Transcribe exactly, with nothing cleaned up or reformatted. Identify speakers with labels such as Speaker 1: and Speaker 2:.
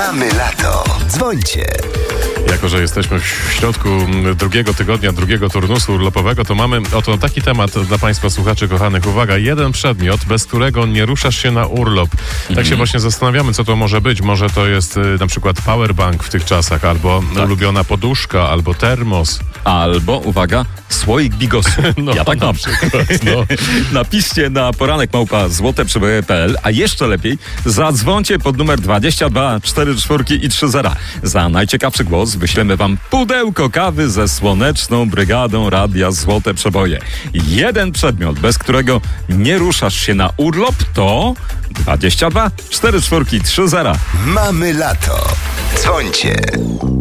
Speaker 1: Mamy lato. Dzwońcie.
Speaker 2: Jako że jesteśmy w środku drugiego tygodnia, drugiego turnusu urlopowego, to mamy oto taki temat dla Państwa słuchaczy kochanych. Uwaga, jeden przedmiot, bez którego nie ruszasz się na urlop. Tak mm. się właśnie zastanawiamy, co to może być. Może to jest y, na przykład powerbank w tych czasach, albo tak. ulubiona poduszka, albo termos.
Speaker 3: Albo, uwaga, słoik bigosu.
Speaker 2: No,
Speaker 3: ja tak
Speaker 2: na
Speaker 3: mam.
Speaker 2: przykład, no.
Speaker 3: Napiszcie na poranek małpa złote przeboje kropka p l, a jeszcze lepiej zadzwońcie pod numer dwadzieścia dwa cztery cztery i trzy zera. Za najciekawszy głos wyślemy wam pudełko kawy ze Słoneczną Brygadą Radia Złote Przeboje. Jeden przedmiot, bez którego nie ruszasz się na urlop, to dwadzieścia dwa cztery cztery i trzy zera.
Speaker 1: Mamy lato. Dzwońcie.